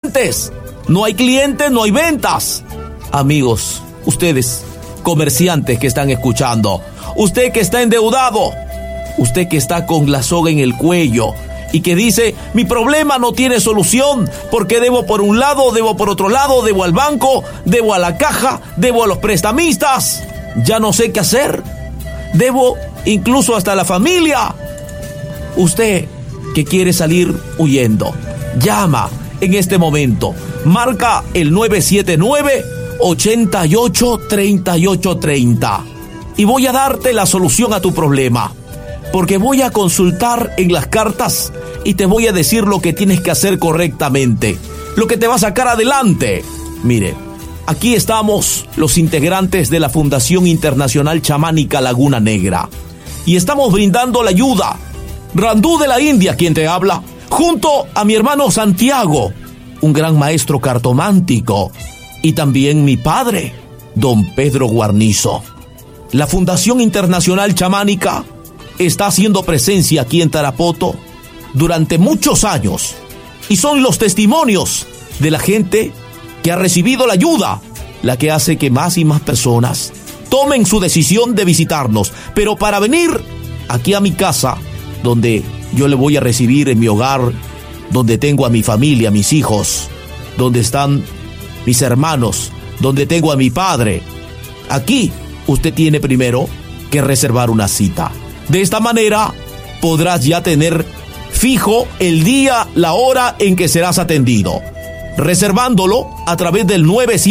clientes. No hay clientes, no hay ventas. Amigos, ustedes, comerciantes que están escuchando, usted que está endeudado, usted que está con la soga en el cuello y que dice, mi problema no tiene solución porque debo por un lado, debo por otro lado, debo al banco, debo a la caja, debo a los prestamistas, ya no sé qué hacer, debo incluso hasta a la familia. Usted que quiere salir huyendo, llama en este momento, marca el 979-883830 y voy a darte la solución a tu problema, porque voy a consultar en las cartas y te voy a decir lo que tienes que hacer correctamente, lo que te va a sacar adelante. Mire, aquí estamos los integrantes de la Fundación Internacional Chamánica Laguna Negra y estamos brindando la ayuda. Randú de la India, quien te habla, junto a mi hermano Santiago, un gran maestro cartomántico, y también mi padre, don Pedro Guarnizo. La Fundación Internacional Chamánica está haciendo presencia aquí en Tarapoto durante muchos años, y son los testimonios de la gente que ha recibido la ayuda la que hace que más y más personas tomen su decisión de visitarnos, pero para venir aquí a mi casa, donde yo le voy a recibir en mi hogar, donde tengo a mi familia, a mis hijos, donde están mis hermanos, donde tengo a mi padre. Aquí usted tiene primero que reservar una cita. De esta manera podrás ya tener fijo el día, la hora en que serás atendido, reservándolo a través del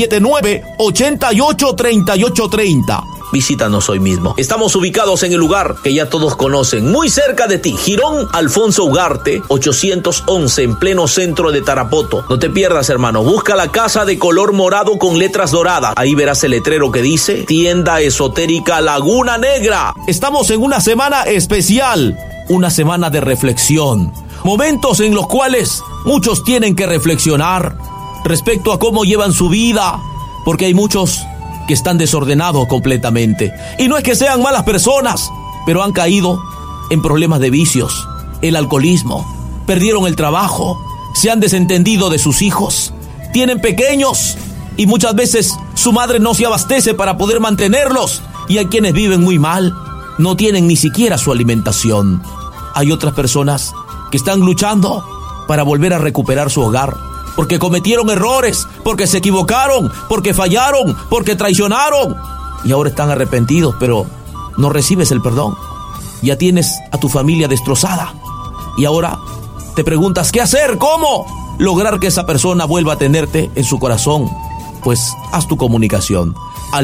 979-883830. Visítanos hoy mismo. Estamos ubicados en el lugar que ya todos conocen, muy cerca de ti, Jirón Alfonso Ugarte, 811, en pleno centro de Tarapoto. No te pierdas, hermano. Busca la casa de color morado con letras doradas. Ahí verás el letrero que dice Tienda Esotérica Laguna Negra. Estamos en una semana especial, una semana de reflexión. Momentos en los cuales muchos tienen que reflexionar respecto a cómo llevan su vida, porque hay muchos que están desordenados completamente. Y no es que sean malas personas, pero han caído en problemas de vicios, el alcoholismo, perdieron el trabajo, se han desentendido de sus hijos, tienen pequeños y muchas veces su madre no se abastece para poder mantenerlos, y hay quienes viven muy mal, no tienen ni siquiera su alimentación. Hay otras personas que están luchando para volver a recuperar su hogar, porque cometieron errores, porque se equivocaron, porque fallaron, porque traicionaron, y ahora están arrepentidos, pero no recibes el perdón. Ya tienes a tu familia destrozada, y ahora te preguntas ¿qué hacer? ¿Cómo lograr que esa persona vuelva a tenerte en su corazón? Pues haz tu comunicación al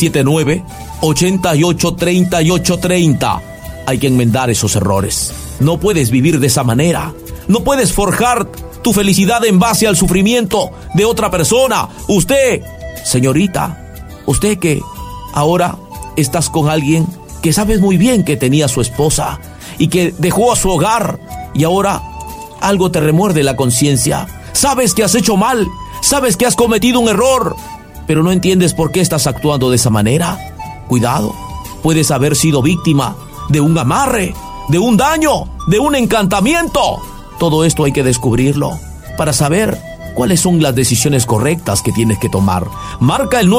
979-883830. Hay que enmendar esos errores. No puedes vivir de esa manera. No puedes forjar tu felicidad en base al sufrimiento de otra persona. Usted, señorita, usted que ahora estás con alguien que sabes muy bien que tenía a su esposa y que dejó a su hogar, y ahora algo te remuerde la conciencia. Sabes que has hecho mal, sabes que has cometido un error, pero no entiendes por qué estás actuando de esa manera. Cuidado, puedes haber sido víctima de un amarre, de un daño, de un encantamiento. Todo esto hay que descubrirlo para saber cuáles son las decisiones correctas que tienes que tomar. Marca el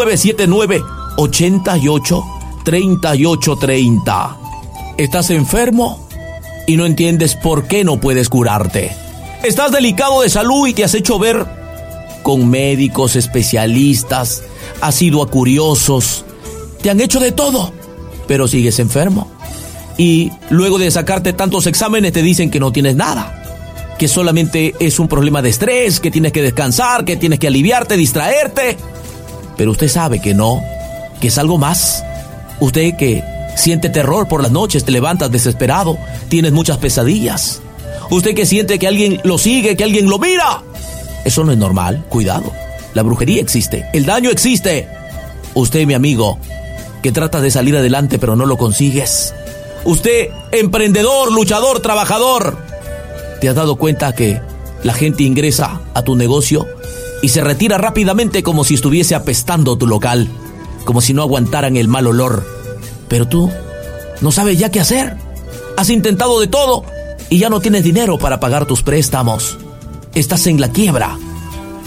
979-883830. ¿Estás enfermo y no entiendes por qué no puedes curarte? ¿Estás delicado de salud y te has hecho ver con médicos, especialistas, has ido a curiosos, te han hecho de todo, pero sigues enfermo? Y luego de sacarte tantos exámenes te dicen que no tienes nada, que solamente es un problema de estrés, que tienes que descansar, que tienes que aliviarte, distraerte. Pero usted sabe que no, que es algo más. Usted que siente terror por las noches, te levantas desesperado, tienes muchas pesadillas. Usted que siente que alguien lo sigue, que alguien lo mira. Eso no es normal, cuidado. La brujería existe, el daño existe. Usted, mi amigo, que trata de salir adelante pero no lo consigues. Usted, emprendedor, luchador, trabajador, ¿te has dado cuenta que la gente ingresa a tu negocio y se retira rápidamente como si estuviese apestando tu local, como si no aguantaran el mal olor? Pero tú no sabes ya qué hacer. Has intentado de todo y ya no tienes dinero para pagar tus préstamos. Estás en la quiebra.